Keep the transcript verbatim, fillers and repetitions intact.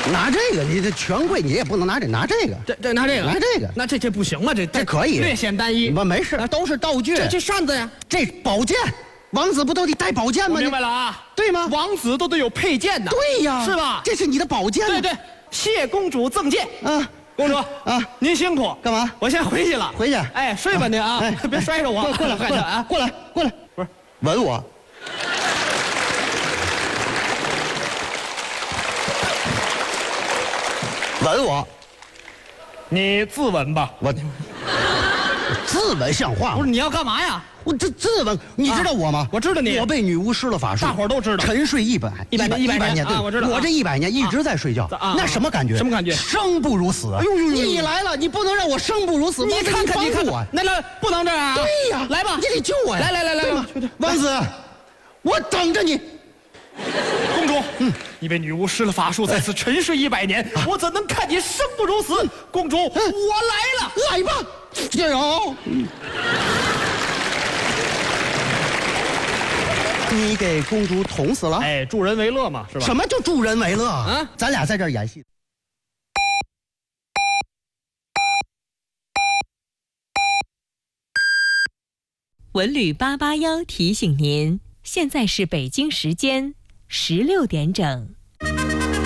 拿这个，你这权贵你也不能拿这拿这个， 这这拿这个， 拿这个， 那这这不行吗？这这可以， 略显单一。 不没事，都是道具。 这这扇子呀， 这宝剑，王子不都得带宝剑吗？ 我明白了啊， 对吗？ 王子都得有佩剑的。 对呀， 是吧？ 这是你的宝剑。 对对，谢公主赠剑。嗯。公主啊，您辛苦， 干嘛？ 我先回去了。 回去， 哎，睡吧您啊，别摔着我。 过来，过来啊，过来，过来，不是吻我。吻我， 你自刎吧。 我自刎像话吗？ 不是，你要干嘛呀？ 我这自刎，你知道我吗？ 我知道你， 我被女巫施了法术， 大伙都知道。 沉睡一百一百年，一百年，对， 我知道。 我这一百年一直在睡觉，那什么感觉？ 什么感觉？ 生不如死。哎呦呦！你来了，你不能让我生不如死。 你看看，你看我， 来来，不能这样啊！ 对呀， 来吧， 你得救我呀！ 来来来来， 王子，我等着你。 公主，嗯，你被女巫施了法术，在此沉睡一百年，我怎能看你生不如死？公主，我来了， 来吧，加油！你给公主捅死了？ 哎，助人为乐嘛，是吧？ 什么叫助人为乐啊？咱俩在这儿演戏。 文旅八八幺提醒您，现在是北京时间十六点整。